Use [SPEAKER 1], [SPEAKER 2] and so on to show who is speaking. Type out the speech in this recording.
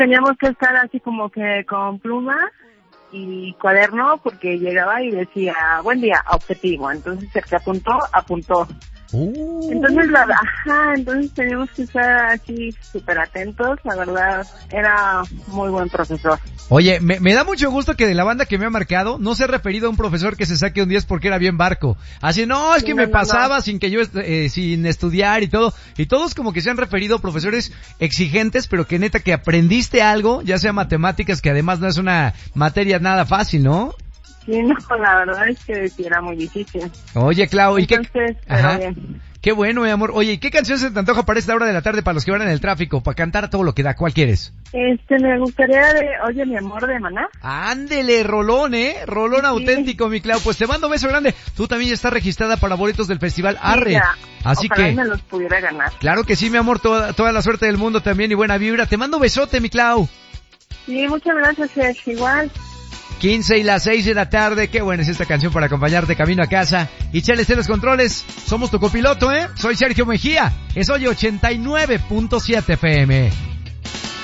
[SPEAKER 1] teníamos que estar así como que con pluma y cuaderno, porque llegaba y decía, buen día, objetivo. Entonces el que apuntó. Entonces entonces teníamos que estar así súper atentos, la verdad, era muy buen profesor.
[SPEAKER 2] Oye, me da mucho gusto que de la banda que me ha marcado no se ha referido a un profesor que se saque un 10 porque era bien barco. Así, no, es que me pasaba sin que yo, sin estudiar y todo. Y todos como que se han referido a profesores exigentes, pero que neta que aprendiste algo, ya sea matemáticas, que además no es una materia nada fácil, ¿no?
[SPEAKER 1] Sí, no, la verdad es que sí era muy difícil.
[SPEAKER 2] Oye, Clau, ¿y
[SPEAKER 1] entonces, pero bien.
[SPEAKER 2] Qué bueno, mi amor. Oye, ¿y qué canción se te antoja para esta hora de la tarde para los que van en el tráfico? Para cantar todo lo que da. ¿Cuál quieres?
[SPEAKER 1] Me gustaría de Oye, mi amor, de Maná.
[SPEAKER 2] Ándele, rolón, rolón
[SPEAKER 1] sí.
[SPEAKER 2] Auténtico, mi Clau. Pues te mando un beso grande. Tú también ya estás registrada para boletos del Festival Arre.
[SPEAKER 1] Ya.
[SPEAKER 2] Así
[SPEAKER 1] ojalá
[SPEAKER 2] que
[SPEAKER 1] me los pudiera ganar.
[SPEAKER 2] Claro que sí, mi amor. Toda la suerte del mundo también y buena vibra. Te mando besote, mi Clau.
[SPEAKER 1] Sí, muchas gracias, Sergio. Igual.
[SPEAKER 2] 15 y las 6 de la tarde, qué buena es esta canción para acompañarte camino a casa. Y Chale los controles, somos tu copiloto, Soy Sergio Mejía, es hoy 89.7 FM.